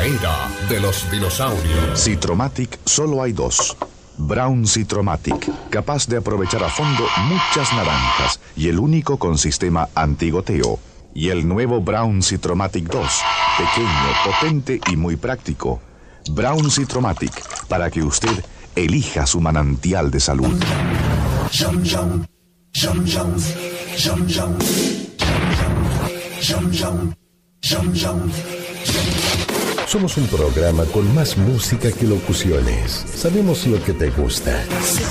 era de los dinosaurios. Citromatic solo hay dos. Brown Citromatic, capaz de aprovechar a fondo muchas naranjas y el único con sistema antigoteo. Y el nuevo Brown Citromatic 2, pequeño, potente y muy práctico. Brown Citromatic, para que usted elija su manantial de salud. Somos un programa con más música que locuciones. Sabemos lo que te gusta.